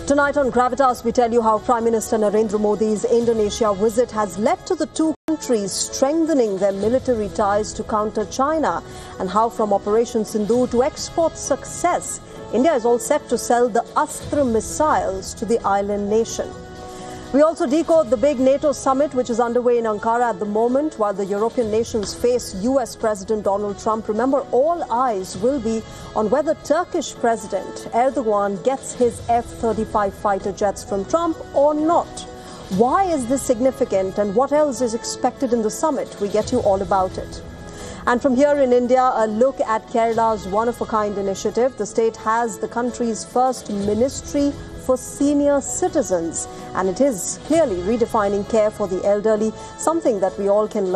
Tonight on Gravitas, we tell you how Prime Minister Narendra Modi's Indonesia visit has led to the two countries strengthening their military ties to counter China, and how from Operation Sindoor to export success, India is all set to sell the Astra missiles to the island nation. We also decode the big NATO summit which is underway in Ankara at the moment while the European nations face US President Donald Trump. Remember, all eyes will be on whether Turkish President Erdogan gets his F-35 fighter jets from Trump or not. Why is this significant and what else is expected in the summit? We get you all about it. And from here in India, a look at Kerala's one-of-a-kind initiative. The state has the country's first ministry for senior citizens, and it is clearly redefining care for the elderly, something that we all can learn